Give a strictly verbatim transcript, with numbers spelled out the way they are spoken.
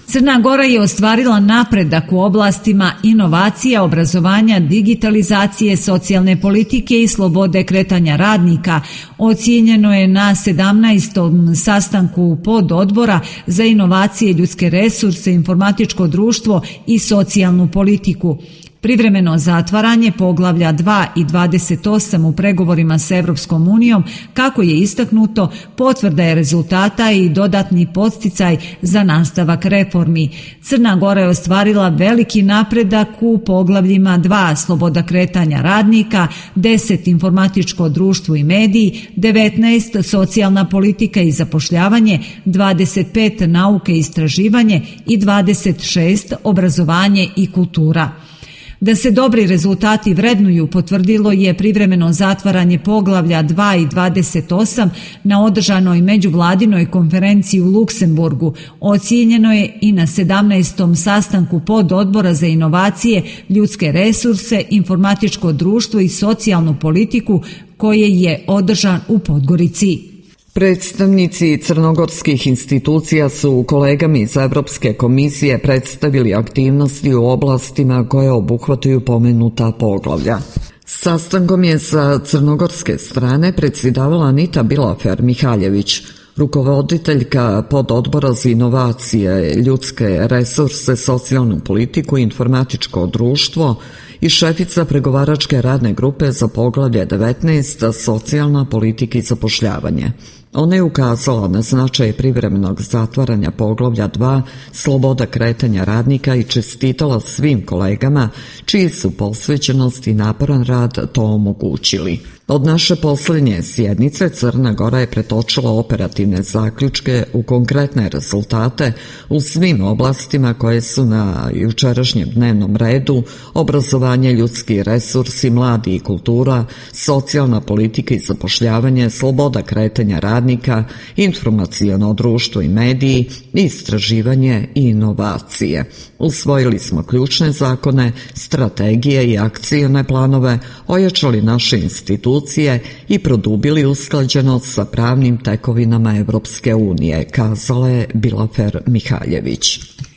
Crna Gora je ostvarila napredak u oblastima inovacija, obrazovanja, digitalizacije, socijalne politike i slobode kretanja radnika. Ocijenjeno je na sedamnaestom sastanku pododbora za inovacije, ljudske resurse, informatičko društvo i socijalnu politiku. Privremeno zatvaranje poglavlja dva i dvadeset osam u pregovorima s Evropskom unijom, kako je istaknuto, potvrda je rezultata i dodatni podsticaj za nastavak reformi. Crna Gora je ostvarila veliki napredak u poglavljima dva sloboda kretanja radnika, deset informatičko društvo i mediji, devetnaest socijalna politika i zapošljavanje, dvadeset pet nauke i istraživanje i dvadeset šest obrazovanje i kultura. Da se dobri rezultati vrednuju potvrdilo je privremeno zatvaranje poglavlja dva i dvadeset osam na održanoj međuvladinoj konferenciji u Luksemburgu. Ocijenjeno je i na sedamnaestom sastanku pododbora za inovacije, ljudske resurse, informatičko društvo i socijalnu politiku koje je održan u Podgorici. Predstavnici crnogorskih institucija su kolegami iz Evropske komisije predstavili aktivnosti u oblastima koje obuhvataju pomenuta poglavlja. Sastankom je sa crnogorske strane predsjedavala Anita Bilafer-Mihaljević, rukovoditeljka pododbora za inovacije, ljudske resurse, socijalnu politiku i informatičko društvo i šefica pregovaračke radne grupe za poglavlje devetnaest, socijalna politika i zapošljavanje. Ona je ukazala na značaj privremenog zatvaranja poglavlja dva, sloboda kretanja radnika i čestitala svim kolegama čiji su posvećenost i naporan rad to omogućili. Od naše posljednje sjednice Crna Gora je pretočila operativne zaključke u konkretne rezultate u svim oblastima koje su na jučerašnjem dnevnom redu: obrazovanje, ljudski resursi, mladi i kultura, socijalna politika i zapošljavanje, sloboda kretanja radnika, informaciono društvo i mediji, istraživanje i inovacije. Usvojili smo ključne zakone, strategije i akcione planove, ojačali naše institucije i produbili usklađenost sa pravnim tekovinama Evropske unije, kazala je Bilafer-Mihaljević.